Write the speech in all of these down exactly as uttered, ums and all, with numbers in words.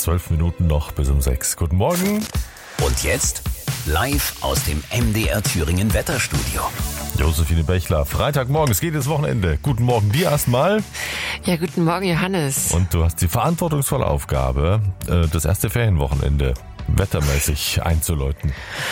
Zwölf Minuten noch bis um sechs. Guten Morgen. Und jetzt live aus dem M D R Thüringen Wetterstudio. Josephine Bechler, Freitagmorgen, es geht ins Wochenende. Guten Morgen dir erstmal. Ja, guten Morgen, Johannes. Und du hast die verantwortungsvolle Aufgabe, das erste Ferienwochenende wettermäßig einzuläuten.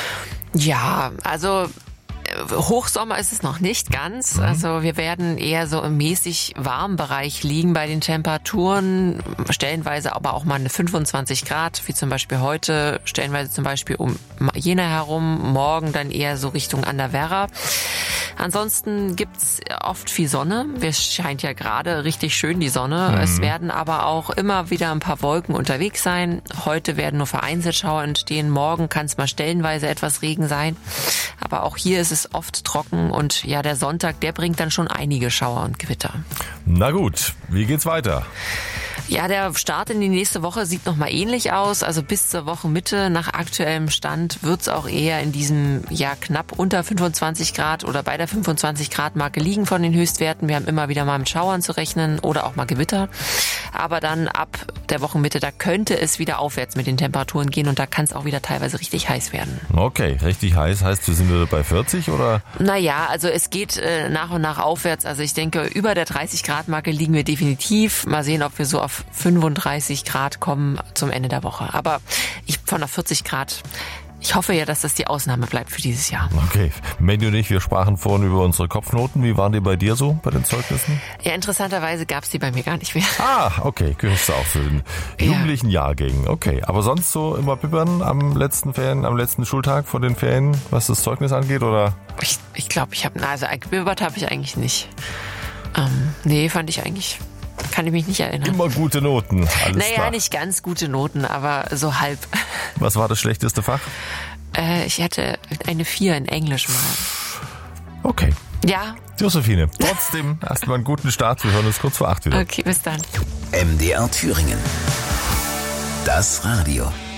Ja, also Hochsommer ist es noch nicht ganz. Mhm. Also wir werden eher so im mäßig warmen Bereich liegen bei den Temperaturen. Stellenweise aber auch mal eine fünfundzwanzig Grad, wie zum Beispiel heute. Stellenweise zum Beispiel um Jena herum. Morgen dann eher so Richtung Anderwerra. Ansonsten gibt's oft viel Sonne. Es scheint ja gerade richtig schön die Sonne. Mhm. Es werden aber auch immer wieder ein paar Wolken unterwegs sein. Heute werden nur vereinzelt Schauer entstehen. Morgen kann es mal stellenweise etwas Regen sein. Aber auch hier ist es oft trocken und ja, der Sonntag, der bringt dann schon einige Schauer und Gewitter. Na gut, wie geht's weiter? Ja, der Start in die nächste Woche sieht nochmal ähnlich aus. Also bis zur Wochenmitte nach aktuellem Stand wird's auch eher in diesem, ja, knapp unter fünfundzwanzig Grad oder bei der fünfundzwanzig Grad Marke liegen von den Höchstwerten. Wir haben immer wieder mal mit Schauern zu rechnen oder auch mal Gewitter. Aber dann ab der Wochenmitte, da könnte es wieder aufwärts mit den Temperaturen gehen und da kann es auch wieder teilweise richtig heiß werden. Okay, richtig heiß heißt, wir sind wieder bei vierzig oder? Naja, also es geht äh, nach und nach aufwärts. Also ich denke, über der dreißig Grad Marke liegen wir definitiv. Mal sehen, ob wir so auf fünfunddreißig Grad kommen zum Ende der Woche. Aber ich von der vierzig Grad, ich hoffe ja, dass das die Ausnahme bleibt für dieses Jahr. Okay. Mandy und ich, wir sprachen vorhin über unsere Kopfnoten. Wie waren die bei dir so bei den Zeugnissen? Ja, interessanterweise gab es die bei mir gar nicht mehr. Ah, okay. Gehörst du auch zu den jugendlichen ja. Jahrgängen. Okay. Aber sonst so immer bibbern am letzten Ferien, am letzten Schultag vor den Ferien, was das Zeugnis angeht, oder? Ich glaube, ich, glaub, ich habe, also gebibbert habe ich eigentlich nicht. Ähm, nee, fand ich eigentlich... Kann ich mich nicht erinnern. Immer gute Noten, alles Naja, klar. nicht ganz gute Noten, aber so halb. Was war das schlechteste Fach? Äh, ich hatte eine vier in Englisch mal. Okay. Ja. Josephine, trotzdem erstmal einen guten Start. Wir hören uns kurz vor acht wieder. Okay, bis dann. M D R Thüringen. Das Radio.